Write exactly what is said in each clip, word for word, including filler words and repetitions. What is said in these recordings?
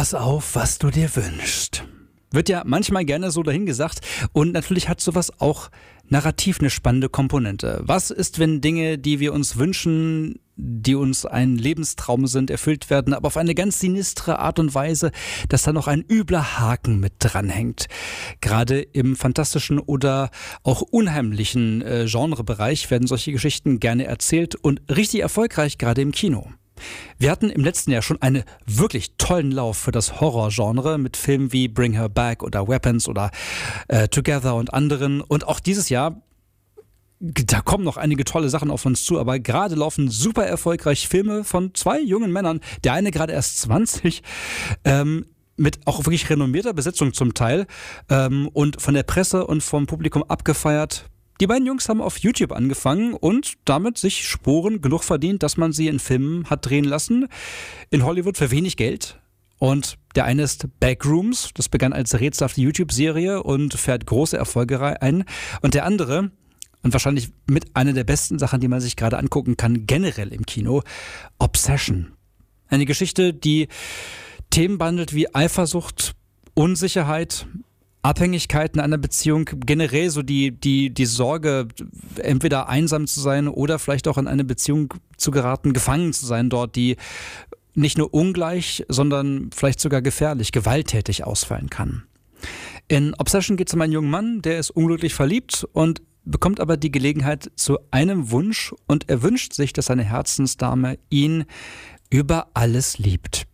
Pass auf, was du dir wünschst. Wird ja manchmal gerne so dahingesagt und natürlich hat sowas auch narrativ eine spannende Komponente. Was ist, wenn Dinge, die wir uns wünschen, die uns ein Lebenstraum sind, erfüllt werden, aber auf eine ganz sinistre Art und Weise, dass da noch ein übler Haken mit dranhängt. Gerade im fantastischen oder auch unheimlichen äh, Genrebereich werden solche Geschichten gerne erzählt und richtig erfolgreich, gerade im Kino. Wir hatten im letzten Jahr schon einen wirklich tollen Lauf für das Horrorgenre mit Filmen wie Bring Her Back oder Weapons oder äh, Together und anderen. Und auch dieses Jahr, da kommen noch einige tolle Sachen auf uns zu, aber gerade laufen super erfolgreich Filme von zwei jungen Männern, der eine gerade erst zwanzig, ähm, mit auch wirklich renommierter Besetzung zum Teil ähm, und von der Presse und vom Publikum abgefeiert. Die beiden Jungs haben auf YouTube angefangen und damit sich Sporen genug verdient, dass man sie in Filmen hat drehen lassen. In Hollywood für wenig Geld. Und der eine ist Backrooms, das begann als rätselhafte YouTube-Serie und fährt große Erfolge ein. Und der andere, und wahrscheinlich mit einer der besten Sachen, die man sich gerade angucken kann, generell im Kino, Obsession. Eine Geschichte, die Themen behandelt wie Eifersucht, Unsicherheit, Abhängigkeiten einer Beziehung, generell so die, die, die Sorge, entweder einsam zu sein oder vielleicht auch in eine Beziehung zu geraten, gefangen zu sein dort, die nicht nur ungleich, sondern vielleicht sogar gefährlich, gewalttätig ausfallen kann. In Obsession geht es um einen jungen Mann, der ist unglücklich verliebt und bekommt aber die Gelegenheit zu einem Wunsch und er wünscht sich, dass seine Herzensdame ihn über alles liebt.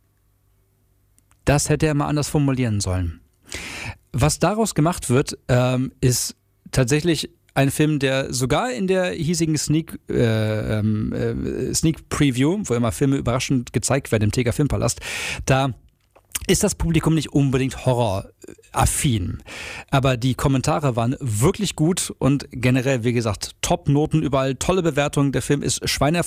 Das hätte er mal anders formulieren sollen. Was daraus gemacht wird, ähm, ist tatsächlich ein Film, der sogar in der hiesigen Sneak, äh, äh, Sneak Preview, wo immer Filme überraschend gezeigt werden im T K Filmpalast, da ist das Publikum nicht unbedingt horroraffin. Aber die Kommentare waren wirklich gut und generell, wie gesagt, Top-Noten überall, tolle Bewertungen. Der Film ist schweineerfolgreich.